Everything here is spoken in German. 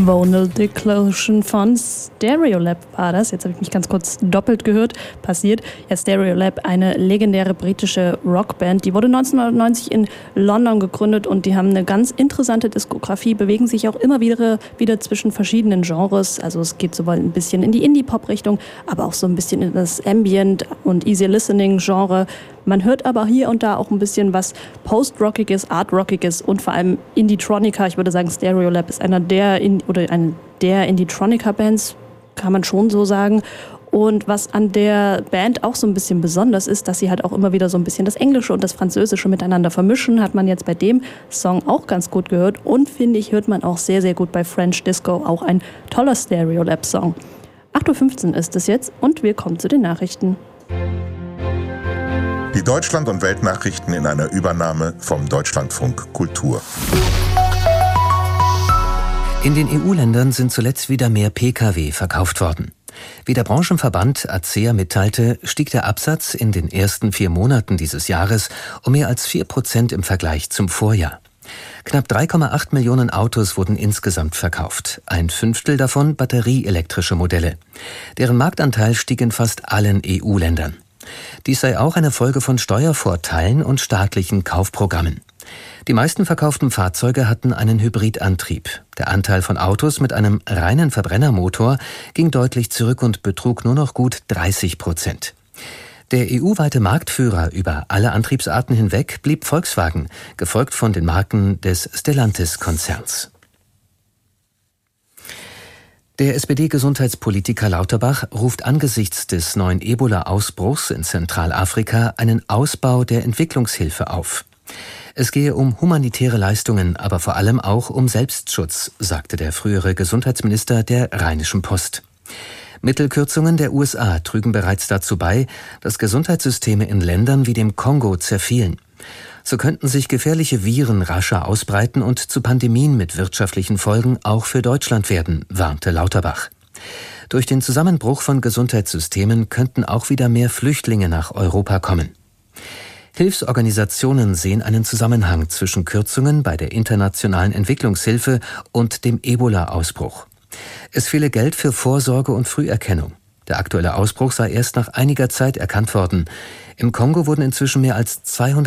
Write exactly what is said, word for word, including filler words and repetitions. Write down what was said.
Vonal Declaration von Stereolab war das. Jetzt habe ich mich ganz kurz doppelt gehört. Passiert. Ja, Stereolab, eine legendäre britische Rockband. Die wurde neunzehnhundertneunzig in London gegründet und die haben eine ganz interessante Diskografie, bewegen sich auch immer wieder, wieder zwischen verschiedenen Genres. Also es geht sowohl ein bisschen in die Indie-Pop-Richtung, aber auch so ein bisschen in das Ambient- und Easy-Listening-Genre. Man hört aber hier und da auch ein bisschen was Post-Rockiges, Art-Rockiges und vor allem Indie-Tronica. Ich würde sagen, Stereolab ist einer der, in, oder eine der Indie-Tronica-Bands, kann man schon so sagen. Und was an der Band auch so ein bisschen besonders ist, dass sie halt auch immer wieder so ein bisschen das Englische und das Französische miteinander vermischen, hat man jetzt bei dem Song auch ganz gut gehört. Und finde ich, hört man auch sehr, sehr gut bei French Disco, auch ein toller Stereolab-Song. acht Uhr fünfzehn ist es jetzt und wir kommen zu den Nachrichten. Die Deutschland- und Weltnachrichten in einer Übernahme vom Deutschlandfunk Kultur. In den E U-Ländern sind zuletzt wieder mehr Pkw verkauft worden. Wie der Branchenverband A C E A mitteilte, stieg der Absatz in den ersten vier Monaten dieses Jahres um mehr als vier Prozent im Vergleich zum Vorjahr. Knapp drei Komma acht Millionen Autos wurden insgesamt verkauft, ein Fünftel davon batterieelektrische Modelle. Deren Marktanteil stieg in fast allen E U-Ländern. Dies sei auch eine Folge von Steuervorteilen und staatlichen Kaufprogrammen. Die meisten verkauften Fahrzeuge hatten einen Hybridantrieb. Der Anteil von Autos mit einem reinen Verbrennermotor ging deutlich zurück und betrug nur noch gut dreißig Prozent. Der E U-weite Marktführer über alle Antriebsarten hinweg blieb Volkswagen, gefolgt von den Marken des Stellantis-Konzerns. Der S P D-Gesundheitspolitiker Lauterbach ruft angesichts des neuen Ebola-Ausbruchs in Zentralafrika einen Ausbau der Entwicklungshilfe auf. Es gehe um humanitäre Leistungen, aber vor allem auch um Selbstschutz, sagte der frühere Gesundheitsminister der Rheinischen Post. Mittelkürzungen der U S A trügen bereits dazu bei, dass Gesundheitssysteme in Ländern wie dem Kongo zerfielen. So könnten sich gefährliche Viren rascher ausbreiten und zu Pandemien mit wirtschaftlichen Folgen auch für Deutschland werden, warnte Lauterbach. Durch den Zusammenbruch von Gesundheitssystemen könnten auch wieder mehr Flüchtlinge nach Europa kommen. Hilfsorganisationen sehen einen Zusammenhang zwischen Kürzungen bei der internationalen Entwicklungshilfe und dem Ebola-Ausbruch. Es fehle Geld für Vorsorge und Früherkennung. Der aktuelle Ausbruch sei erst nach einiger Zeit erkannt worden. Im Kongo wurden inzwischen mehr als zweihundert